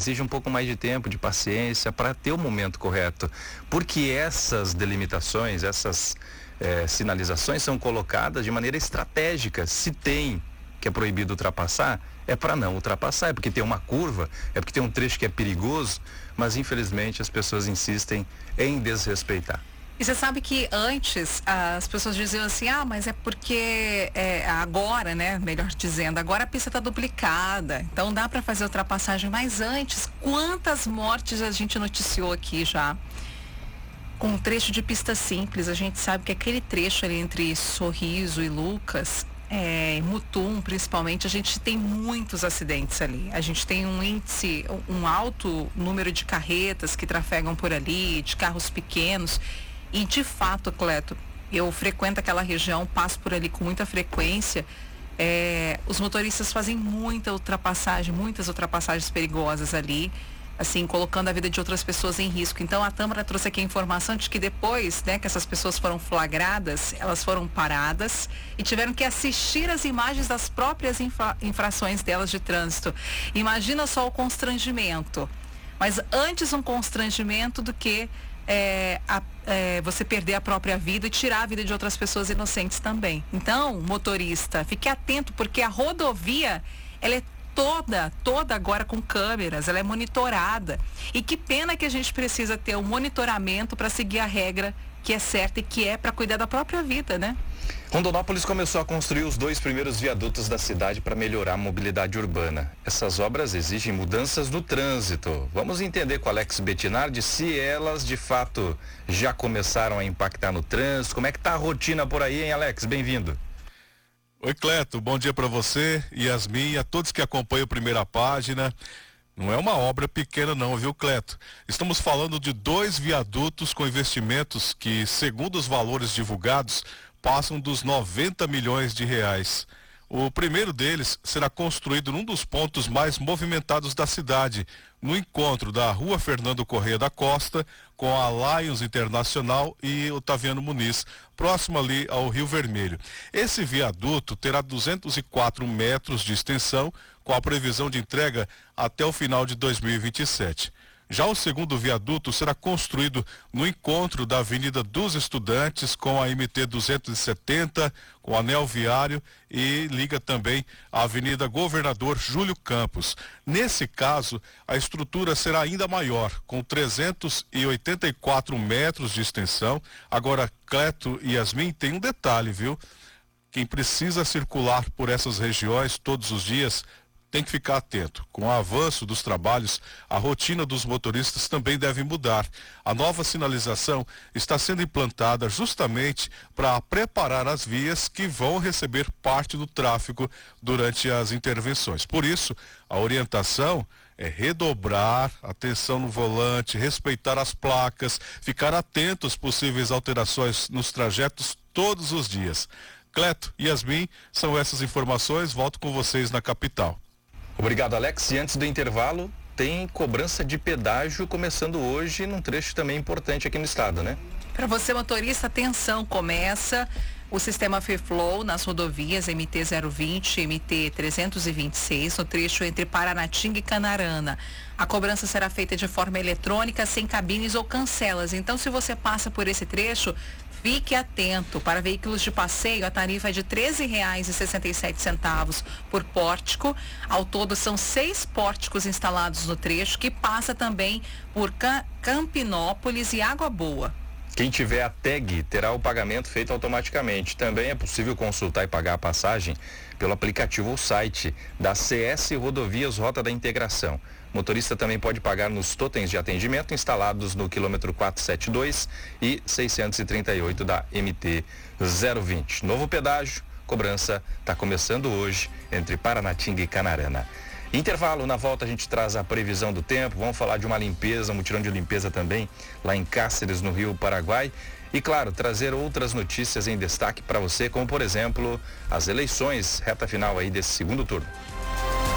exige um pouco mais de tempo, de paciência para ter o momento correto, porque essas delimitações, essas sinalizações são colocadas de maneira estratégica. Se tem que é proibido ultrapassar, é para não ultrapassar, é porque tem uma curva, é porque tem um trecho que é perigoso, mas infelizmente as pessoas insistem em desrespeitar. E você sabe que antes as pessoas diziam assim, mas é porque agora, né, melhor dizendo, agora a pista está duplicada, então dá para fazer ultrapassagem, mas antes, quantas mortes a gente noticiou aqui já? Com um trecho de pista simples, a gente sabe que aquele trecho ali entre Sorriso e Lucas, Mutum principalmente, a gente tem muitos acidentes ali. A gente tem um índice, um alto número de carretas que trafegam por ali, de carros pequenos. E de fato, Cleto, eu frequento aquela região, passo por ali com muita frequência. Os motoristas fazem muitas ultrapassagens perigosas ali, assim, colocando a vida de outras pessoas em risco. Então a Tâmara trouxe aqui a informação de que depois, né, que essas pessoas foram flagradas, elas foram paradas e tiveram que assistir as imagens das próprias infrações delas de trânsito. Imagina só o constrangimento. Mas antes um constrangimento do que você perder a própria vida e tirar a vida de outras pessoas inocentes também. Então, motorista, fique atento, porque a rodovia, ela é toda agora com câmeras, ela é monitorada. E que pena que a gente precisa ter um monitoramento para seguir a regra que é certa e que é para cuidar da própria vida, né? Rondonópolis começou a construir os 2 primeiros viadutos da cidade para melhorar a mobilidade urbana. Essas obras exigem mudanças no trânsito. Vamos entender com Alex Bettinardi se elas de fato já começaram a impactar no trânsito. Como é que tá a rotina por aí, hein, Alex? Bem-vindo. Oi, Cleto, bom dia para você, Yasmin, e a todos que acompanham a Primeira Página. Não é uma obra pequena não, viu, Cleto? Estamos falando de 2 viadutos com investimentos que, segundo os valores divulgados, passam dos 90 milhões de reais. O primeiro deles será construído num dos pontos mais movimentados da cidade, no encontro da Rua Fernando Corrêa da Costa com a Lions Internacional e Otaviano Muniz, próximo ali ao Rio Vermelho. Esse viaduto terá 204 metros de extensão, com a previsão de entrega até o final de 2027. Já o segundo viaduto será construído no encontro da Avenida dos Estudantes com a MT 270, com o anel viário, e liga também a Avenida Governador Júlio Campos. Nesse caso, a estrutura será ainda maior, com 384 metros de extensão. Agora, Cleto e Yasmin, tem um detalhe, viu? Quem precisa circular por essas regiões todos os dias tem que ficar atento. Com o avanço dos trabalhos, a rotina dos motoristas também deve mudar. A nova sinalização está sendo implantada justamente para preparar as vias que vão receber parte do tráfego durante as intervenções. Por isso, a orientação é redobrar atenção no volante, respeitar as placas, ficar atento às possíveis alterações nos trajetos todos os dias. Cleto e Yasmin, são essas informações. Volto com vocês na capital. Obrigado, Alex. E antes do intervalo, tem cobrança de pedágio começando hoje num trecho também importante aqui no estado, né? Para você, motorista, atenção, começa o sistema Free-Flow nas rodovias MT 020 e MT 326, no trecho entre Paranatinga e Canarana. A cobrança será feita de forma eletrônica, sem cabines ou cancelas. Então, se você passa por esse trecho, fique atento. Para veículos de passeio, a tarifa é de R$ 13,67 por pórtico. Ao todo, são 6 pórticos instalados no trecho, que passa também por Campinópolis e Água Boa. Quem tiver a tag terá o pagamento feito automaticamente. Também é possível consultar e pagar a passagem pelo aplicativo ou site da CS Rodovias Rota da Integração. O motorista também pode pagar nos totens de atendimento instalados no quilômetro 472 e 638 da MT 020. Novo pedágio, cobrança está começando hoje entre Paranatinga e Canarana. Intervalo, na volta a gente traz a previsão do tempo, vamos falar de uma limpeza, um mutirão de limpeza também, lá em Cáceres, no Rio Paraguai. E claro, trazer outras notícias em destaque para você, como por exemplo, as eleições, reta final aí desse segundo turno.